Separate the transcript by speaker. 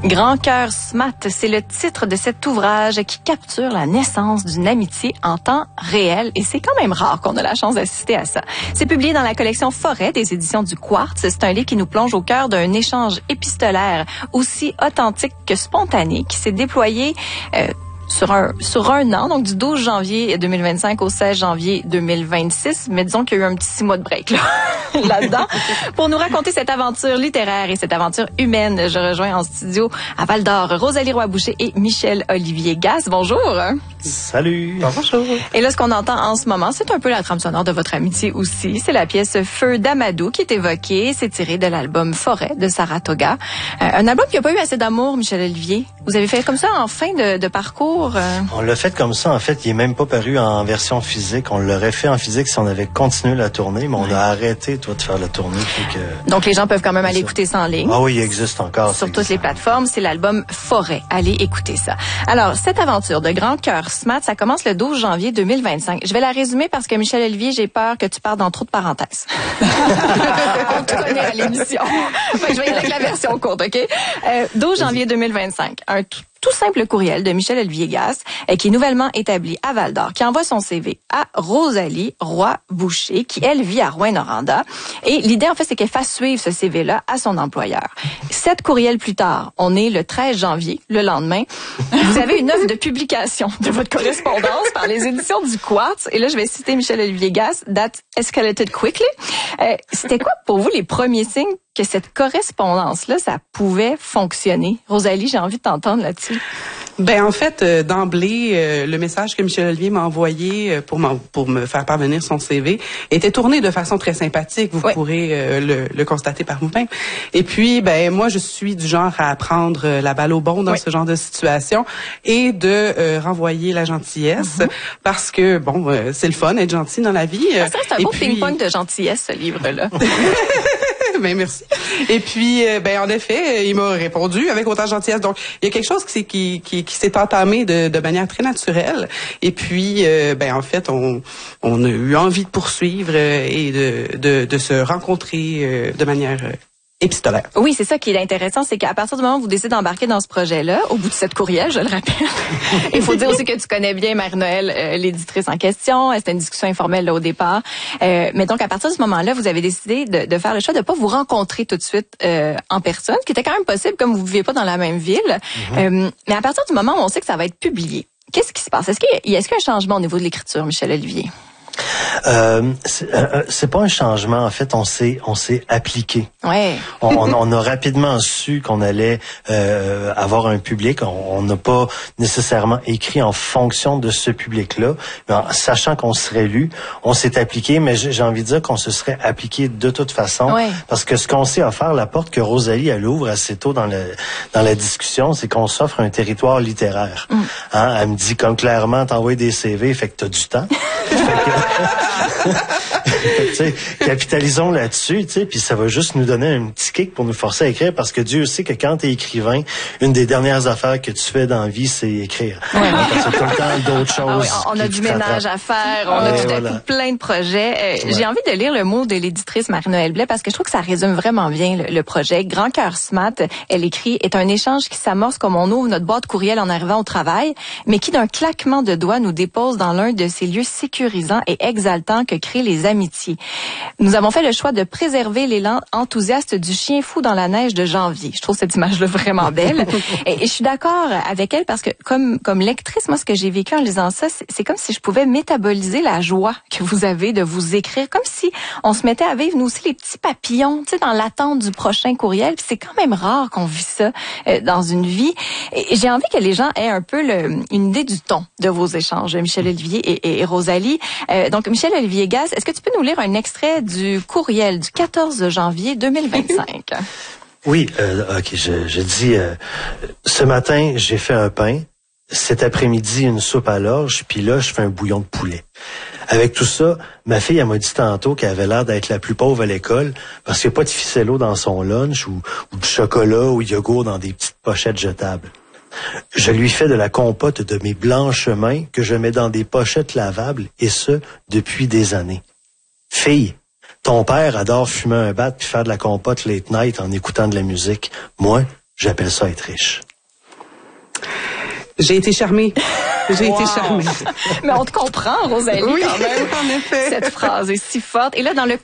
Speaker 1: Grand cœur Smat, c'est le titre de cet ouvrage qui capture la naissance d'une amitié en temps réel. Et c'est quand même rare qu'on ait la chance d'assister à ça. C'est publié dans la collection Forêt des éditions du Quartz. C'est un livre qui nous plonge au cœur d'un échange épistolaire aussi authentique que spontané qui s'est déployé sur un an, donc du 12 janvier 2025 au 16 janvier 2026. Mais disons qu'il y a eu un petit 6 mois de break là-dedans. Pour nous raconter cette aventure littéraire et cette aventure humaine, je rejoins en studio à Val-d'Or Rosalie Roy-Boucher et Michel-Olivier Gasse. Bonjour.
Speaker 2: Salut.
Speaker 3: Bonjour.
Speaker 1: Et là, ce qu'on entend en ce moment, c'est un peu la trame sonore de votre amitié aussi. C'est la pièce Feu d'Amadou qui est évoquée. C'est tiré de l'album Forêt de Saratoga. Un album qui n'a pas eu assez d'amour, Michel-Olivier. Vous avez fait comme ça en fin de parcours?
Speaker 2: On l'a fait comme ça. En fait, il est même pas paru en version physique. On l'aurait fait en physique si on avait continué la tournée, mais on a arrêté, de faire la tournée.
Speaker 1: Donc, les gens peuvent quand même aller écouter ça en ligne.
Speaker 2: Ah oui, il existe encore.
Speaker 1: Sur toutes les plateformes, c'est l'album Forêt. Allez écouter ça. Alors, cette aventure de Grand cœur Smat, ça commence le 12 janvier 2025. Je vais la résumer parce que, Michel-Olivier, j'ai peur que tu parles dans trop de parenthèses. On te connaît à l'émission. Je vais y aller avec la version courte, OK? 12 janvier 2025. Un tout simple courriel de Michel-Olivier Gasse, qui est nouvellement établi à Val-d'Or, qui envoie son CV à Rosalie Roy-Boucher, qui, elle, vit à Rouyn-Noranda. Et l'idée, en fait, c'est qu'elle fasse suivre ce CV-là à son employeur. 7 courriels plus tard, on est le 13 janvier, le lendemain. Vous avez une offre de publication de votre correspondance par les éditions du Quartz. Et là, je vais citer Michel-Olivier Gasse, « That escalated quickly ». C'était quoi pour vous les premiers signes que cette correspondance-là, ça pouvait fonctionner? Rosalie, j'ai envie de t'entendre là-dessus.
Speaker 3: Ben en fait, d'emblée, le message que Michel-Olivier m'a envoyé pour me faire parvenir son CV était tourné de façon très sympathique. Vous pourrez le constater par vous-même. Et puis, ben moi, je suis du genre à prendre la balle au bond dans ce genre de situation et de renvoyer la gentillesse parce que, bon, c'est le fun, être gentil dans la vie.
Speaker 1: C'est un beau ping-pong de gentillesse, ce livre-là.
Speaker 3: Ben merci. Et puis, ben en effet, il m'a répondu avec autant de gentillesse. Donc, il y a quelque chose qui s'est entamé de manière très naturelle. Et puis, ben en fait, on a eu envie de poursuivre et de se rencontrer de manière épistolaire.
Speaker 1: Oui, c'est ça qui est intéressant, c'est qu'à partir du moment où vous décidez d'embarquer dans ce projet-là, au bout de 7 courriels, je le rappelle, il faut dire aussi que tu connais bien Marie-Noël, l'éditrice en question. C'était une discussion informelle là, au départ. Mais donc, à partir de ce moment-là, vous avez décidé de faire le choix de ne pas vous rencontrer tout de suite en personne, ce qui était quand même possible, comme vous ne viviez pas dans la même ville. Mais à partir du moment où on sait que ça va être publié, qu'est-ce qui se passe? Est-ce qu'il y a un changement au niveau de l'écriture, Michel-Olivier?
Speaker 2: C'est pas un changement, en fait, on s'est appliqué.
Speaker 1: Ouais.
Speaker 2: On a rapidement su qu'on allait avoir un public. On n'a pas nécessairement écrit en fonction de ce public-là, mais en sachant qu'on serait lu, on s'est appliqué, mais j'ai envie de dire qu'on se serait appliqué de toute façon, parce que ce qu'on s'est offert, la porte que Rosalie elle ouvre assez tôt dans la discussion, c'est qu'on s'offre un territoire littéraire. Hein? Elle me dit comme clairement, t'envoies des CV, fait que t'as du temps. Capitalisons là-dessus, puis ça va juste nous donner un petit kick pour nous forcer à écrire, parce que Dieu sait que quand t'es écrivain, une des dernières affaires que tu fais dans la vie, c'est écrire. Parce que tout le temps d'autres choses.
Speaker 1: On a du ménage à faire, on a tout à coup plein de projets. J'ai envie de lire le mot de l'éditrice Marie-Noël Blais, parce que je trouve que ça résume vraiment bien le projet. Grand cœur Smat, elle écrit, est un échange qui s'amorce comme on ouvre notre boîte courriel en arrivant au travail, mais qui d'un claquement de doigts nous dépose dans l'un de ces lieux sécurisants et exaltants que créent les amitiés. Nous avons fait le choix de préserver l'élan enthousiaste du chien fou dans la neige de janvier. Je trouve cette image-là vraiment belle. Et je suis d'accord avec elle parce que comme lectrice, moi, ce que j'ai vécu en lisant ça, c'est comme si je pouvais métaboliser la joie que vous avez de vous écrire, comme si on se mettait à vivre, nous aussi, les petits papillons, tu sais, dans l'attente du prochain courriel. Puis c'est quand même rare qu'on vit ça dans une vie. Et j'ai envie que les gens aient un peu une idée du ton de vos échanges, Michel-Olivier et Rosalie. Donc, Michel-Olivier Gasse, est-ce que tu peux nous lire un extrait du courriel du 14 janvier 2025?
Speaker 2: Oui, OK, je dis, ce matin, j'ai fait un pain. Cet après-midi, une soupe à l'orge, puis là, je fais un bouillon de poulet. Avec tout ça, ma fille, elle m'a dit tantôt qu'elle avait l'air d'être la plus pauvre à l'école parce qu'il n'y a pas de ficello dans son lunch ou du chocolat ou du yogourt dans des petites pochettes jetables. Je lui fais de la compote de mes blanches mains que je mets dans des pochettes lavables, et ce, depuis des années. Fille, ton père adore fumer un bat puis faire de la compote late night en écoutant de la musique. Moi, J'appelle ça être riche.
Speaker 3: J'ai été charmée. J'ai été charmée.
Speaker 1: Mais on te comprend, Rosalie,
Speaker 3: oui,
Speaker 1: quand même.
Speaker 3: En effet.
Speaker 1: Cette phrase est si forte. Et là, dans le